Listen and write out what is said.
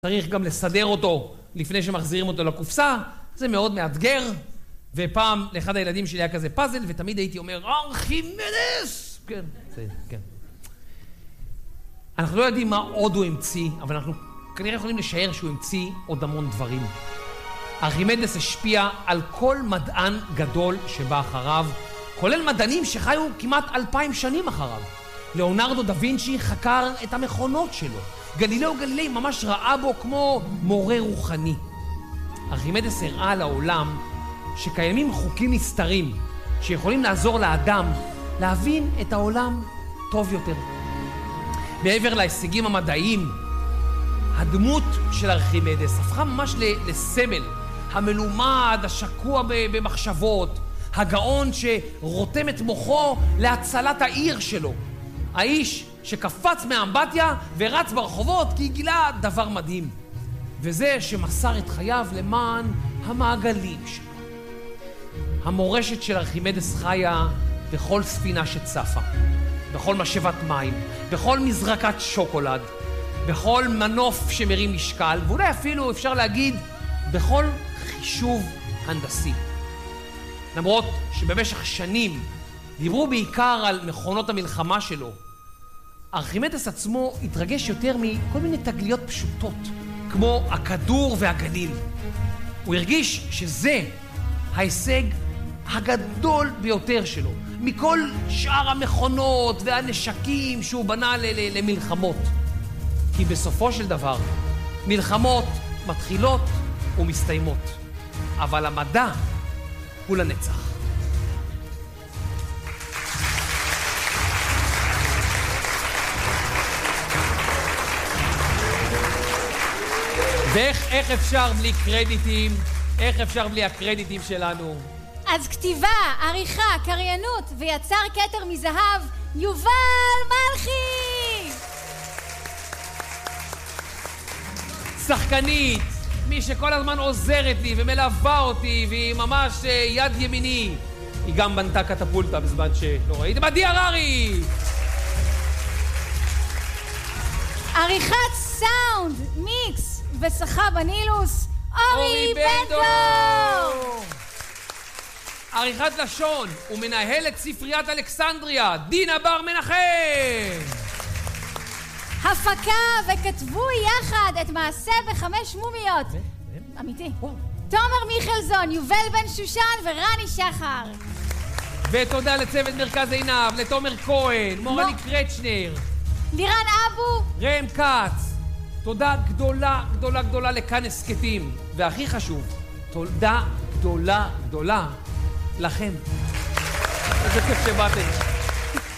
צריך גם לסדר אותו לפני שמחזירים אותו לקופסה, זה מאוד מאתגר, ופעם לאחד הילדים שלי היה כזה פאזל, ותמיד הייתי אומר, ארכימדס! כן, זה, כן. אנחנו לא יודעים מה עוד הוא המציא, אבל אנחנו כנראה יכולים לשער שהוא המציא עוד המון דברים. ארכימדס השפיע על כל מדען גדול שבא אחריו, כולל מדענים שחיו כמעט 2000 שנים אחריו. ליאונרדו דה וינצ'י חקר את המכונות שלו. גלילאו גלילי ממש ראה בו כמו מורה רוחני. ארכימדס הראה לעולם שקיימים חוקים נסתרים שיכולים לעזור לאדם להבין את העולם טוב יותר. מעבר להישגים המדעיים, הדמות של ארכימדס הפכה ממש לסמל, המלומד, השקוע במחשבות, הגאון שרותם את מוחו להצלת העיר שלו, האיש שקפץ מהאמבטיה ורץ ברחובות כי גילה דבר מדהים, וזה שמסר את חייו למען המעגלים שלו. המורשת של ארכימדס חיה בכל ספינה שצפה, בכל משאבת מים, בכל מזרקת שוקולד, בכל מנוף שמרים משקל, ואולי אפילו אפשר להגיד בכל חישוב הנדסי. למרות שבמשך שנים דיברו בעיקר על מכונות המלחמה שלו, ארכימדס עצמו התרגש יותר מכל מיני תגליות פשוטות, כמו הכדור והגליל. הוא הרגיש שזה ההישג הגדול ביותר שלו, מכל שאר המכונות והנשקים שהוא בנה למלחמות. כי בסופו של דבר, מלחמות מתחילות ומסתיימות, אבל המדע הוא לנצח. ואיך אפשר בלי קרדיטים? איך אפשר בלי הקרדיטים שלנו? אז כתיבה, עריכה, קריינות ויצר כתר מזהב, יובל מלכי! שחקנית, מי שכל הזמן עוזרת לי ומלווה אותי, והיא ממש יד ימיני. היא גם בנתה קטפולטה בזמן שלא ראיתם. עדי הררי! עריכת סאונד, מיקס ושחה בנילוס, אורי בנדו! עריכת לשון ומנהלת ספריית אלכסנדריה, דינה בר מנחם! הפקה וכתבו יחד את מעשה בחמש מומיות. אמיתי. תומר מיכלזון, יובל בן שושן ורני שחר. ותודה לצוות מרכז עינב, לתומר כהן, מורלי קרצ'נר, לירן אבו, ראם כץ. תודה גדולה גדולה גדולה לכאן הסקטים, והכי חשוב, תודה גדולה גדולה לכם. איזה כיף שבאתם.